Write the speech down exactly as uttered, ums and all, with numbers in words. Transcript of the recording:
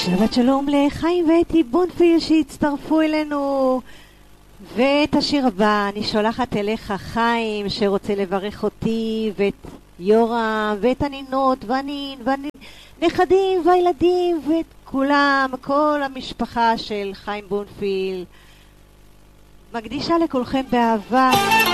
שבת שלום לחיים ואתי בונפיל שהצטרפו אלינו. ואת השיר הבא אני שולחת אליך חיים שרוצה לברך אותי ואת יורם ואת הנינות והנין והנכדים והילדים ואת כולם, כל המשפחה של חיים בונפיל. מקדישה לכולכם באהבה.